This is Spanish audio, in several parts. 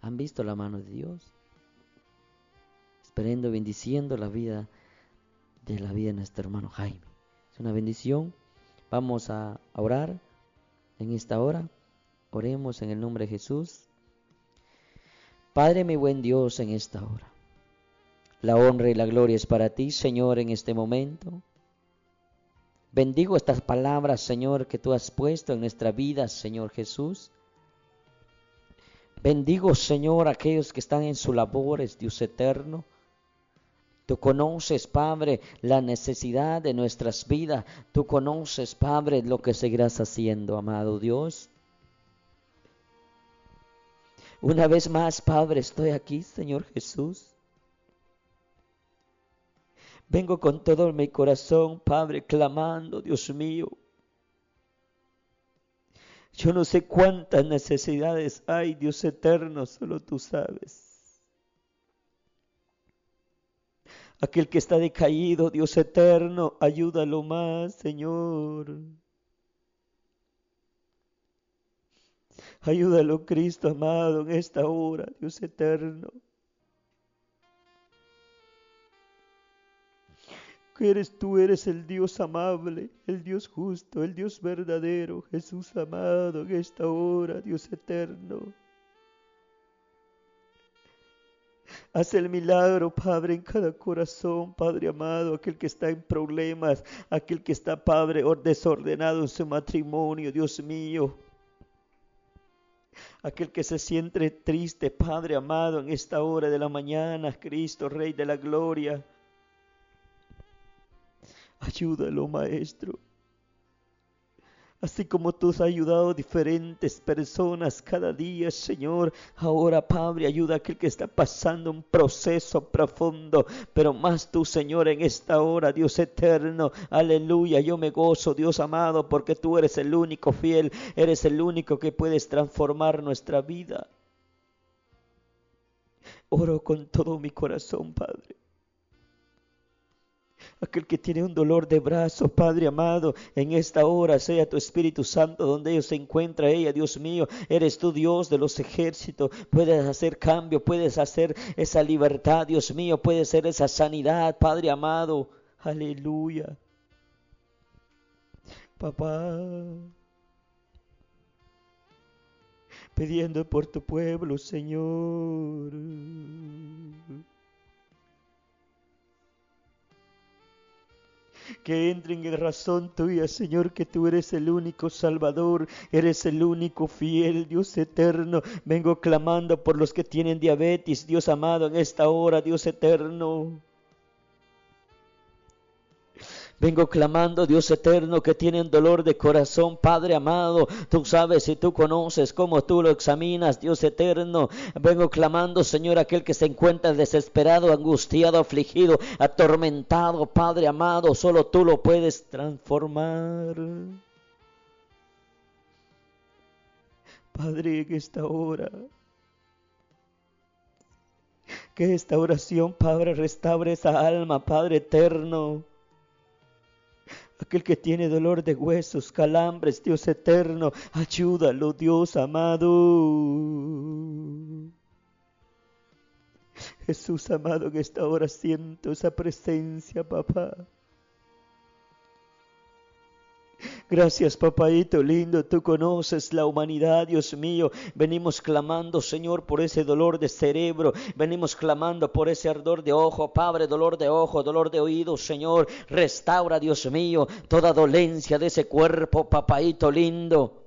han visto la mano de Dios, esperando, bendiciendo la vida de nuestro hermano Jaime. Es una bendición. Vamos a orar en esta hora. Oremos en el nombre de Jesús. Padre, mi buen Dios, en esta hora, la honra y la gloria es para ti, Señor, en este momento. Bendigo estas palabras, Señor, que tú has puesto en nuestra vida, Señor Jesús. Bendigo, Señor, a aquellos que están en sus labores, Dios eterno. Tú conoces, Padre, la necesidad de nuestras vidas. Tú conoces, Padre, lo que seguirás haciendo, amado Dios. Una vez más, Padre, estoy aquí, Señor Jesús. Vengo con todo mi corazón, Padre, clamando, Dios mío. Yo no sé cuántas necesidades hay, Dios eterno, solo tú sabes. Aquel que está decaído, Dios eterno, ayúdalo más, Señor. Ayúdalo, Cristo amado, en esta hora, Dios eterno. Tú eres el Dios amable, el Dios justo, el Dios verdadero, Jesús amado, en esta hora, Dios eterno. Haz el milagro, Padre, en cada corazón, Padre amado, aquel que está en problemas, aquel que está, Padre, desordenado en su matrimonio, Dios mío. Aquel que se siente triste, Padre amado, en esta hora de la mañana, Cristo, Rey de la Gloria. Ayúdalo, Maestro. Así como tú has ayudado a diferentes personas cada día, Señor, ahora, Padre, ayuda a aquel que está pasando un proceso profundo, pero más tú, Señor, en esta hora, Dios eterno, aleluya, yo me gozo, Dios amado, porque tú eres el único fiel, eres el único que puedes transformar nuestra vida. Oro con todo mi corazón, Padre. Aquel que tiene un dolor de brazo, Padre amado, en esta hora sea tu Espíritu Santo donde ellos se encuentra ella, Dios mío, eres tú Dios de los ejércitos, puedes hacer cambio, puedes hacer esa libertad, Dios mío, puede ser esa sanidad, Padre amado, aleluya. Papá, pidiendo por tu pueblo, Señor. Que entren en razón tuya, Señor, que tú eres el único Salvador, eres el único fiel, Dios eterno. Vengo clamando por los que tienen diabetes, Dios amado, en esta hora, Dios eterno. Vengo clamando, Dios eterno, que tienen dolor de corazón, Padre amado. Tú sabes y tú conoces cómo tú lo examinas, Dios eterno. Vengo clamando, Señor, aquel que se encuentra desesperado, angustiado, afligido, atormentado, Padre amado. Solo tú lo puedes transformar. Padre, en esta hora, que esta oración, Padre, restaure esa alma, Padre eterno. Aquel que tiene dolor de huesos, calambres, Dios eterno, ayúdalo, Dios amado. Jesús amado, en esta hora siento esa presencia, papá. Gracias, papaito lindo, tú conoces la humanidad, Dios mío. Venimos clamando, Señor, por ese dolor de cerebro. Venimos clamando por ese ardor de ojo, Padre, dolor de ojo, dolor de oído, Señor. Restaura, Dios mío, toda dolencia de ese cuerpo, papaito lindo.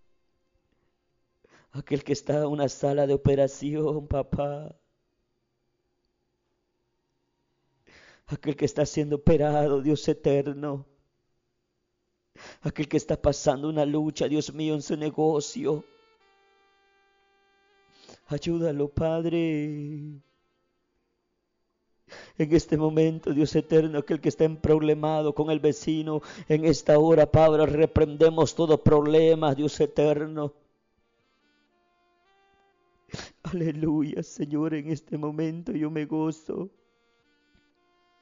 Aquel que está en una sala de operación, papá. Aquel que está siendo operado, Dios eterno. Aquel que está pasando una lucha, Dios mío, en su negocio. Ayúdalo, Padre. En este momento, Dios eterno, aquel que está problemado con el vecino, en esta hora, Padre, reprendemos todo problema, Dios eterno. Aleluya, Señor, en este momento yo me gozo.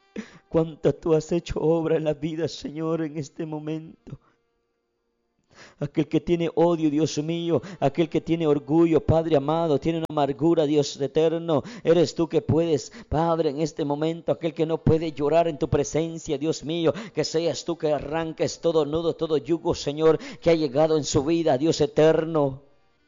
Cuánta tú has hecho obra en la vida, Señor, en este momento. Aquel que tiene odio, Dios mío, aquel que tiene orgullo, Padre amado, tiene una amargura, Dios eterno, eres tú que puedes, Padre, en este momento, aquel que no puede llorar en tu presencia, Dios mío, que seas tú que arranques todo nudo, todo yugo, Señor, que ha llegado en su vida, Dios eterno.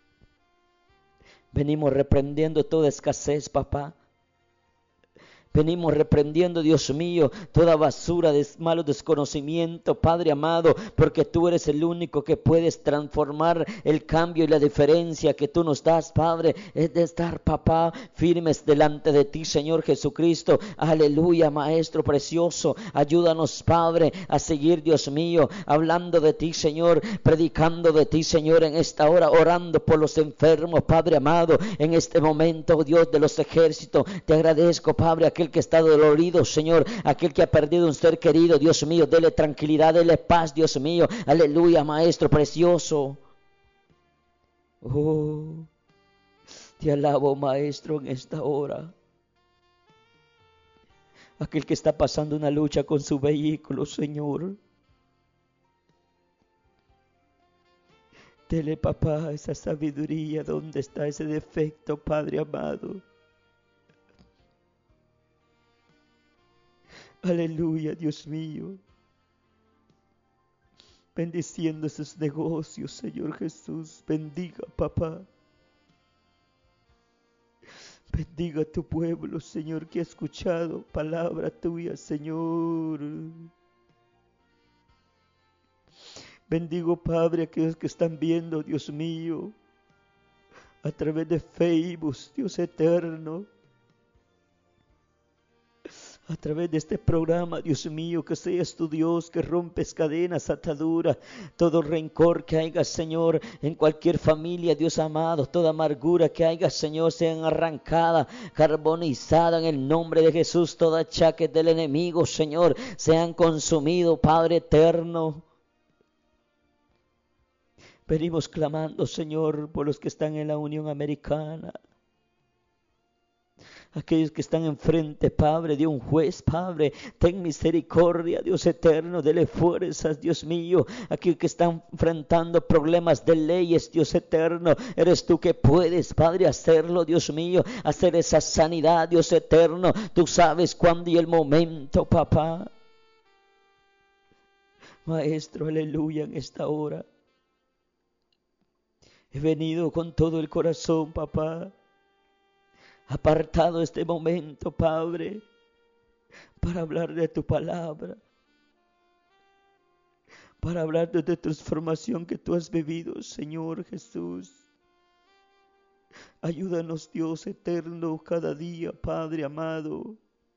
Venimos reprendiendo toda escasez, papá. Venimos reprendiendo, Dios mío, toda basura de malo desconocimiento, Padre amado, porque tú eres el único que puedes transformar el cambio y la diferencia que tú nos das, Padre, es de estar, papá, firmes delante de ti, Señor Jesucristo. Aleluya, Maestro precioso, ayúdanos, Padre, a seguir, Dios mío, hablando de ti, Señor, predicando de ti, Señor, en esta hora, orando por los enfermos, Padre amado, en este momento, oh Dios de los ejércitos, te agradezco, Padre, aquel que está dolorido, Señor, aquel que ha perdido un ser querido, Dios mío, dele tranquilidad, dele paz, Dios mío, aleluya, Maestro precioso. Oh, te alabo, Maestro, en esta hora. Aquel que está pasando una lucha con su vehículo, Señor, dele, papá, esa sabiduría. ¿Dónde está ese defecto, Padre amado? Aleluya, Dios mío. Bendiciendo sus negocios, Señor Jesús. Bendiga, papá. Bendiga a tu pueblo, Señor, que ha escuchado palabra tuya, Señor. Bendigo, Padre, a aquellos que están viendo, Dios mío, a través de Facebook, Dios eterno. A través de este programa, Dios mío, que seas tu Dios, que rompes cadenas, ataduras, todo rencor que haya, Señor, en cualquier familia, Dios amado, toda amargura que haya, Señor, sean arrancada, carbonizada en el nombre de Jesús, todo achaque del enemigo, Señor, sean consumidos, Padre eterno. Venimos clamando, Señor, por los que están en la Unión Americana. Aquellos que están enfrente, Padre, de un juez, Padre, ten misericordia, Dios eterno, dele fuerzas, Dios mío. Aquellos que están enfrentando problemas de leyes, Dios eterno, eres tú que puedes, Padre, hacerlo, Dios mío, hacer esa sanidad, Dios eterno. Tú sabes cuándo y el momento, papá. Maestro, aleluya, en esta hora. He venido con todo el corazón, papá, apartado este momento, Padre, para hablar de tu palabra, para hablar de tu transformación que tú has vivido, Señor Jesús. Ayúdanos, Dios eterno, cada día, Padre amado,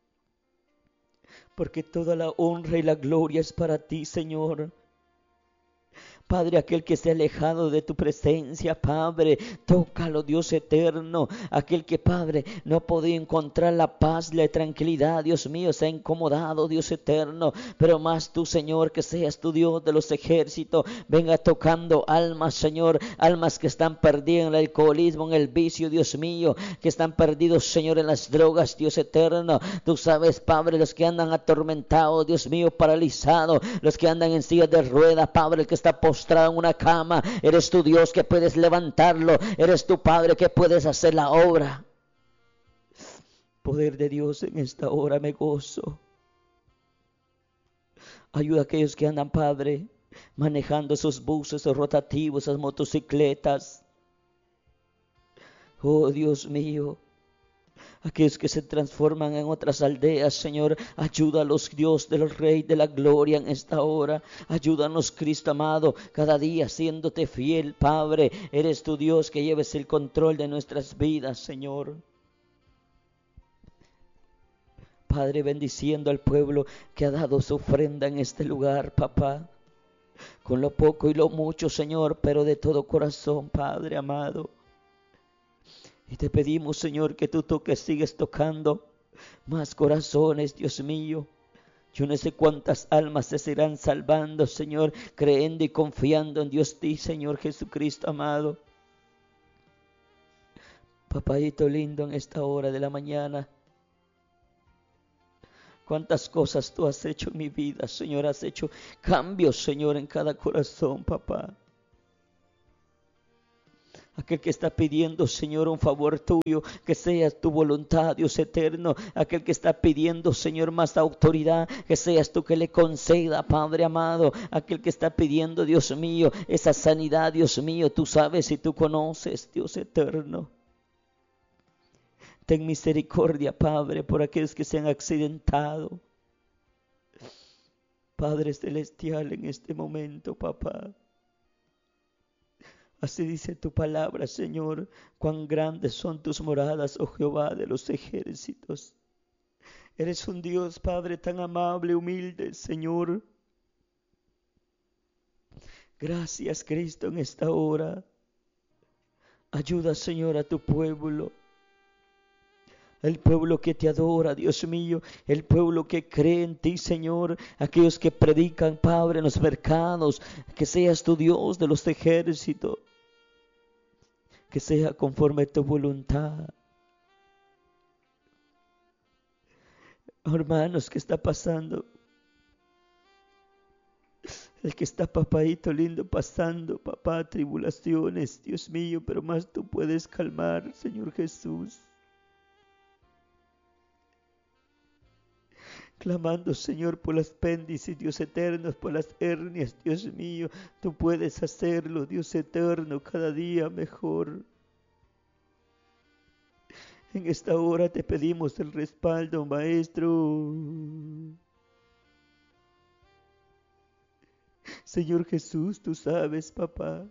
porque toda la honra y la gloria es para ti, Señor. Padre, aquel que se ha alejado de tu presencia, Padre, tócalo, Dios eterno. Aquel que, Padre, no ha podido encontrar la paz, la tranquilidad, Dios mío, se ha incomodado, Dios eterno. Pero más tú, Señor, que seas tu Dios de los ejércitos, venga tocando almas, Señor, almas que están perdidas en el alcoholismo, en el vicio, Dios mío, que están perdidos, Señor, en las drogas, Dios eterno. Tú sabes, Padre, los que andan atormentados, Dios mío, paralizados, los que andan en silla de ruedas, Padre, el que está postrado en una cama, eres tu Dios que puedes levantarlo, eres tu Padre que puedes hacer la obra. Poder de Dios, en esta hora me gozo. Ayuda a aquellos que andan, Padre, manejando esos buses, esos rotativos, esas motocicletas. Oh Dios mío, aquellos que se transforman en otras aldeas, Señor, ayúdalos, Dios de los Reyes de la Gloria, en esta hora. Ayúdanos, Cristo amado, cada día siéndote fiel, Padre. Eres tu Dios que lleves el control de nuestras vidas, Señor. Padre, bendiciendo al pueblo que ha dado su ofrenda en este lugar, papá. Con lo poco y lo mucho, Señor, pero de todo corazón, Padre amado. Y te pedimos, Señor, que tú toques, sigues tocando más corazones, Dios mío. Yo no sé cuántas almas se serán salvando, Señor, creyendo y confiando en Dios, ti, Señor Jesucristo amado. Papadito lindo, en esta hora de la mañana, cuántas cosas tú has hecho en mi vida, Señor. Has hecho cambios, Señor, en cada corazón, papá. Aquel que está pidiendo, Señor, un favor tuyo, que sea tu voluntad, Dios eterno. Aquel que está pidiendo, Señor, más autoridad, que seas tú que le conceda, Padre amado. Aquel que está pidiendo, Dios mío, esa sanidad, Dios mío, tú sabes y tú conoces, Dios eterno. Ten misericordia, Padre, por aquellos que se han accidentado. Padre celestial, en este momento, papá. Así dice tu palabra, Señor, cuán grandes son tus moradas, oh Jehová de los ejércitos. Eres un Dios, Padre, tan amable, humilde, Señor. Gracias, Cristo, en esta hora. Ayuda, Señor, a tu pueblo. El pueblo que te adora, Dios mío, el pueblo que cree en ti, Señor, aquellos que predican, Padre, en los mercados, que seas tu Dios de los ejércitos. Que sea conforme a tu voluntad. Hermanos, ¿qué está pasando? El que está, papadito lindo, pasando, papá, tribulaciones, Dios mío, pero más tú puedes calmar, Señor Jesús. Clamando, Señor, por las apéndices, Dios eterno, por las hernias, Dios mío, tú puedes hacerlo, Dios eterno, cada día mejor. En esta hora te pedimos el respaldo, Maestro. Señor Jesús, tú sabes, papá.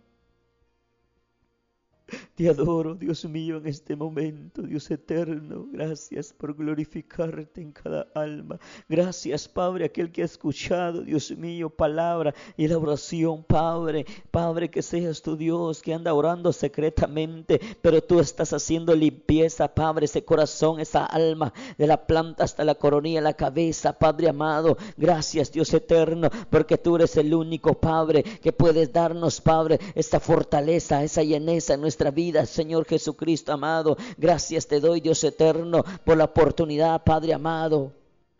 Te adoro, Dios mío, en este momento, Dios eterno. Gracias por glorificarte en cada alma. Gracias, Padre, aquel que ha escuchado, Dios mío, palabra y la oración, Padre. Padre, que seas tu Dios, que anda orando secretamente, pero tú estás haciendo limpieza, Padre, ese corazón, esa alma, de la planta hasta la coronilla, la cabeza, Padre amado. Gracias, Dios eterno, porque tú eres el único, Padre, que puedes darnos, Padre, esa fortaleza, esa lleneza en nuestra vida, Señor Jesucristo amado. Gracias te doy, Dios eterno, por la oportunidad, Padre amado.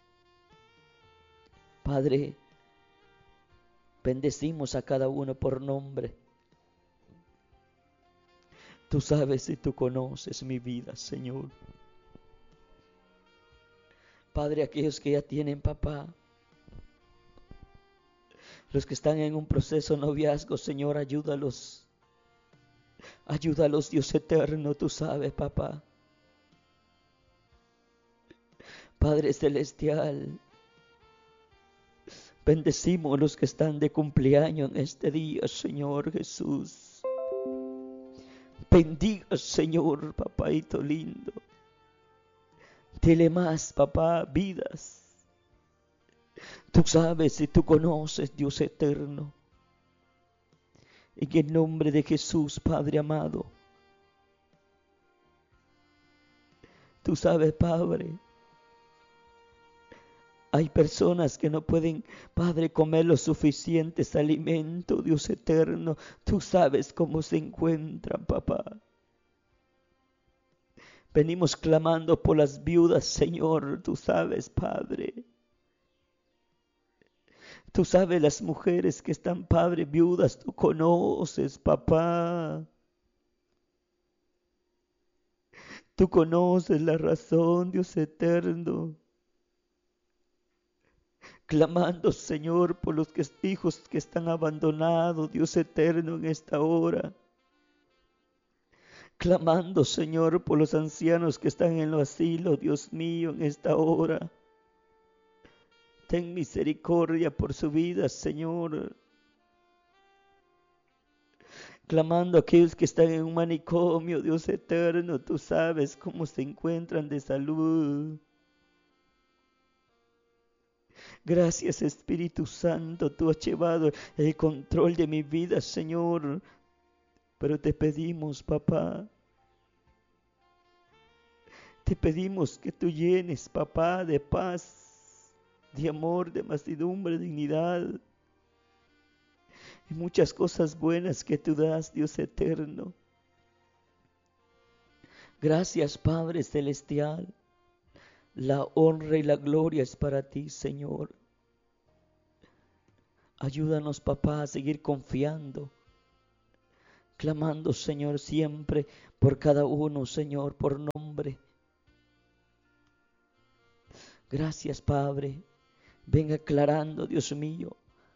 Padre, bendecimos a cada uno por nombre. Tú sabes y tú conoces mi vida, Señor. Padre, aquellos que ya tienen, papá, los que están en un proceso de noviazgo, Señor, ayúdalos. Ayúdalos, Dios eterno, tú sabes, papá. Padre celestial, bendecimos a los que están de cumpleaños en este día, Señor Jesús. Bendiga, Señor, papaito lindo. Dile más, papá, vidas. Tú sabes y tú conoces, Dios eterno. En el nombre de Jesús, Padre amado. Tú sabes, Padre. Hay personas que no pueden, Padre, comer los suficientes alimentos, Dios eterno. Tú sabes cómo se encuentran, papá. Venimos clamando por las viudas, Señor. Tú sabes, Padre. Tú sabes las mujeres que están, Padre, viudas. Tú conoces, papá. Tú conoces la razón, Dios eterno. Clamando, Señor, por los hijos que están abandonados, Dios eterno, en esta hora. Clamando, Señor, por los ancianos que están en los asilos, Dios mío, en esta hora. Ten misericordia por su vida, Señor. Clamando a aquellos que están en un manicomio, Dios eterno, tú sabes cómo se encuentran de salud. Gracias, Espíritu Santo, tú has llevado el control de mi vida, Señor. Pero te pedimos, papá. Te pedimos que tú llenes, papá, de paz, de amor, de mansedumbre, de dignidad y muchas cosas buenas que tú das, Dios eterno. Gracias, Padre celestial. La honra y la gloria es para ti, Señor. Ayúdanos, papá, a seguir confiando, clamando, Señor, siempre por cada uno, Señor, por nombre. Gracias, Padre. Venga aclarando, Dios mío,